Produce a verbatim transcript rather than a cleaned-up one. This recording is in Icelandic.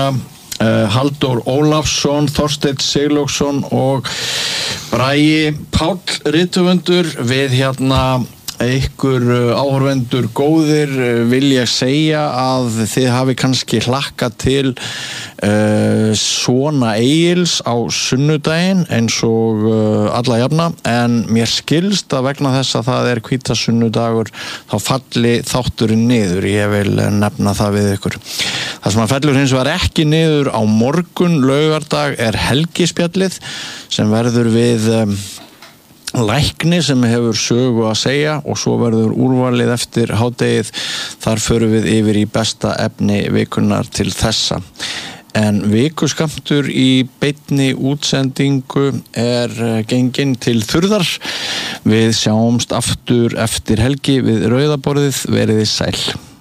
Brynja, uh, Halldór Ólafsson, Þorsteinn Sigurlaugsson og Bragi Páll rithöfundur. Við hérna ykkur áhorfendur góðir vil ég segja að þið hafi kannski hlakkað til uh, svona Egils á sunnudaginn eins og uh, alla jafna, en mér skilst að vegna þess að það er hvítasunnudagur þá falli þátturinn niður. Ég vil nefna það við ykkur. Það sem að fellur hins vegar ekki niður á morgun laugardag er helgispjallið sem verður við um, lækni sem hefur sögu að segja og svo verður úrvalið eftir hádegið. Þar förum við yfir í besta efni vikunnar til þessa. En vikuskammtur í beinni útsendingu er genginn til þurrðar. Við sjáumst aftur eftir helgi við rauðaborðið. Veriði sæl.